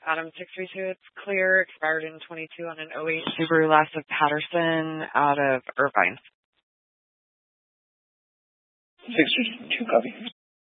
Adam 632, it's clear, expired in 22 on an '08 Subaru Lassa Patterson out of Irvine. 632, copy.